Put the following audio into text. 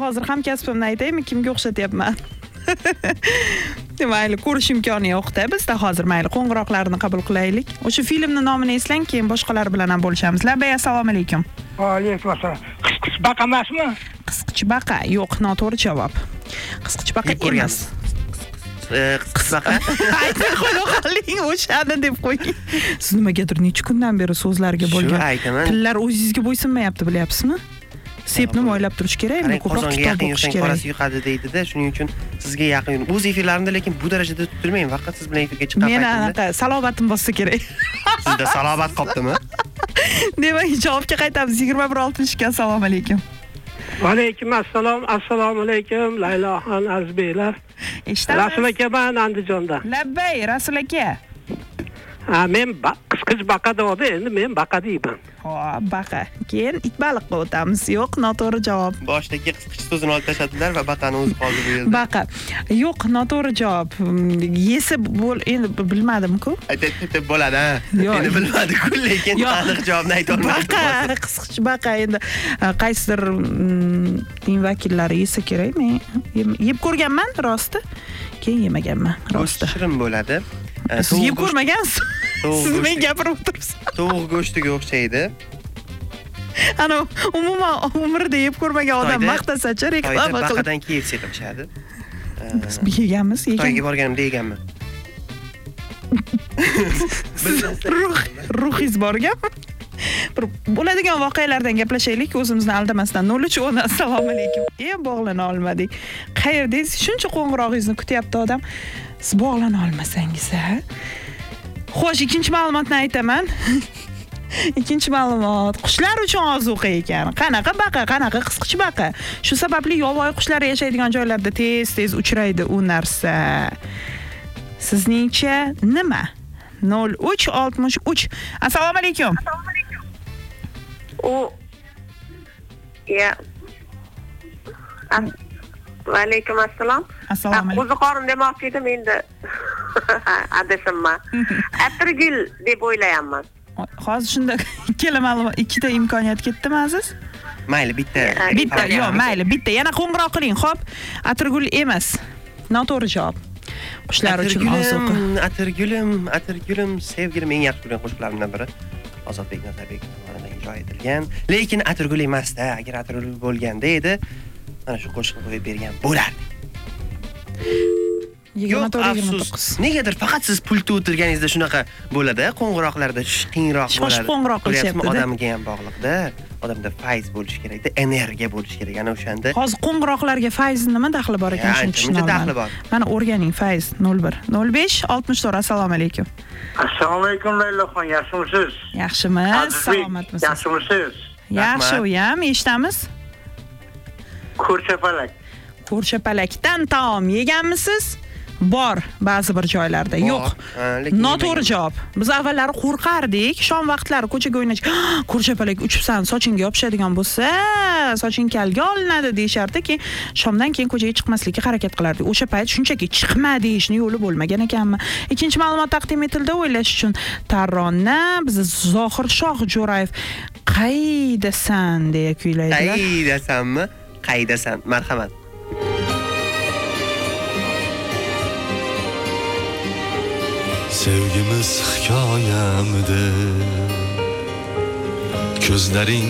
hozir hamkasbimni aytaymi, kimga o'xshatyapman? Mayli, ko'rish imkoni yo'q-da bizda hozir. Mayli, qo'ng'iroqlarni qabul qilaylik. O'sha filmning nomini eslang, keyin boshqalar bilan ham bo'lishamiz. Labay, assalomu alaykum. Va alaykum assalom. Qisqichbaqa emasmi? Qisqichbaqa yo'q, noto'g'ri javob. Qisqichbaqa emas. Qisqichbaqa. Aytmay qo'ying, o'shani deb qo'ying. Siz nimagadir necha kundan beri so'zlarga bo'lgan tillar o'zingizga bo'ysunmayapti, bilyapsizmi? Sepni moylab turish kerak, endi ko'proq kitob o'qish kerak. Qorasi yuqadi deydi-da, shuning uchun sizga yaqin. O'z efirlarimda lekin bu darajada tutilmayman, faqat siz bilan efirga chiqqan paytimda. Men anaqa salobatim bo'lsa kerak. Sizda salobat qolibdimi? Demak, javobga qaytamiz. 2160 ga assalomu alaykum. Va alaykum assalom. Assalomu alaykum, Layloxon Azbeylar. Eshitaman. Rasul aka, men Andijondan. Labbay, Rasul aka. Men qisqichbaqa degandi, endi men baqa deyman. Baqa. Keyin it baliqqa o'tamiz. Yo'q, noto'g'ri javob. Boshdagi qisqich so'zini olib tashladilar va baqani o'zi qoldi bu yerda. Baqa. Yo'q, noto'g'ri javob. Yesi endi bilmadim-ku. Aytib bo'ladi, ha. Endi bilmadi-ku, lekin aniq javobni ayta olmadi. Baqa, qisqichbaqa endi qaysidir din vakillari yesa kerak. Men yeb ko'rganman, rosti. Keyin yemaganman, rosti. Shirin bo'ladi. Siz yeb ko'rmagansiz? Siz men gapirib o'tiribsiz. Tovuq go'shtiga o'xshaydi. Ana, umuman umrida yeb ko'rmagan odam maqtasa-chi reklama qilib. Baqadan KFC qilishadi. Biz yeganmiz, Xitoyga borganimda yeganman. Ruhingiz borganmi? Bo'ladigan voqealardan gaplashaylik, o'zimizni aldamasdan. 0310 assalomu alaykum. Bog'lana olmadik. Qayerdasiz? Shuncha qo'ng'irog'ingizni kutyapti odam. Siz bog'lana olmasangiz, ha? Xo'sh, ikkinchi ma'lumotni aytaman. Ikkinchi ma'lumot, qushlar uchun ozuqa ekan. Qanaqa baqa, qanaqa qisqichbaqa. Shu sababli yovvoyi qushlar yashaydigan joylarda tez-tez uchraydi u narsa. Sizningcha nima? 0363. Assalomu alaykum. Va alaykum assalom. Assalomu alaykum. Qo'ziqorin demoqchi edim endi. Adashimman. Atirgul deb o'ylayapman. Hozir shunda ikkala ma'lumot, ikkita imkoniyat ketdimi, Aziz? Mayli, bitta. Yo'q, mayli, bitta. Yana qo'ng'iroq qiling, xo'p? Atirgul emas. Noto'g'ri javob. Qushlar uchun ozuqa. Atirgulim, sevgilim eng yaxshi ko'rgan qo'shiqlarimdan biri. Ozodbek Nazarbekov tomonidan ijro etilgan. Lekin atirgul emas-da. Agar atirgul bo'lganda edi, mana shu qo'shiqni qo'yib bergan bo'lardi. Yo'q, afsus. Negadir faqat siz pultda o'tirganingizda shunaqa bo'ladi, qo'ng'iroqlarda qiyinroq bo'ladi. Qo'ng'iroq qilishyapti-da. Odamga ham bog'liq-da. Odamda fayz bo'lish kerak-da, energiya bo'lish kerak. Ana o'shanda. Hozir qo'ng'iroqlarga fayz nima daxli bor ekan, shuni tushundim. Daxli bor. Mana o'rganing, fayz 01 05 64. Assalomu alaykum. Assalomu alaykum, Layloxon, yaxshimisiz? Yaxshimiz, salomatmisiz? Yaxshimisiz? Yaxshi, u ham eshitamiz. Ko'rchapalak. Ko'rchapalakdan taom yeganmisiz? Bor, ba'zi bir joylarda. Yo'q. Noto'g'ri javob. Biz avvallari qo'rqardik. Shom vaqtlari ko'chaga o'ynash, ko'rchapalak uchibsan, sochingga yopishadigan bo'lsa, soching kalga olinadi deyishardi, keyin shomdan keyin ko'chaga chiqmaslikka harakat qilardik. O'sha payt shunchaki chiqma deyishni yo'li bo'lmagan ekanmi? Ikkinchi ma'lumot taqdim etildi o'ylash uchun. Tarronna biz Zohir Shoh Jo'rayev qaydasan deya kuylaydilar. Qaydasanmi? Qaydasan. Marhamat. Sevgimiz hikoyamdir, ko'zlaring